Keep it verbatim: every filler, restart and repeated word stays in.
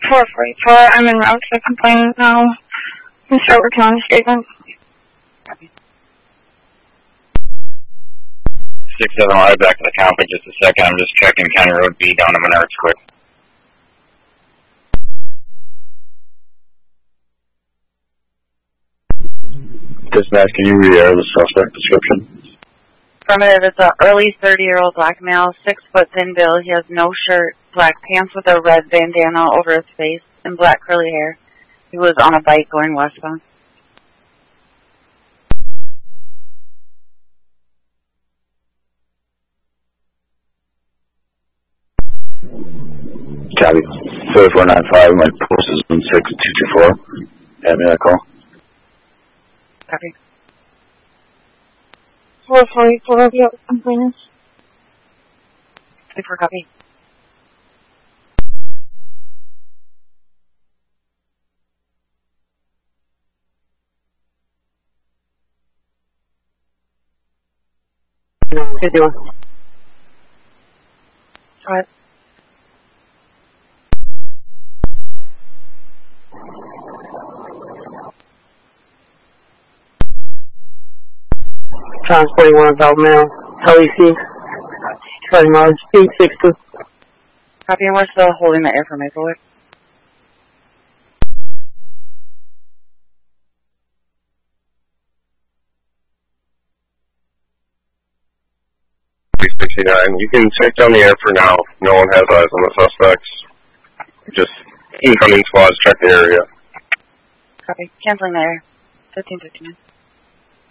four forty-four, I'm en route to the complainant now. I'm start working on the statement. Copy. six seven, I'll head back to the comp in just a second. I'm just checking County Road B down to Menards quick. Dispatch, can you re-air the suspect description? Affirmative, it's an early thirty-year-old black male, six foot thin build. He has no shirt, black pants with a red bandana over his face, and black curly hair. He was on a bike going westbound. Copy. four four nine five, my post is one six two two four. Have me that call. Copy. four forty-four, I'll be out with complainants. two four, copy. Good doing. Go ahead. Transporting one adult male, L E C, starting mileage, eight sixty. Copy, and we're still holding the air for Maplewood. three sixty-nine, you can check down the air for now. No one has eyes on the suspects. Just incoming squads check the area. Copy, canceling the air. fifteen fifty-nine.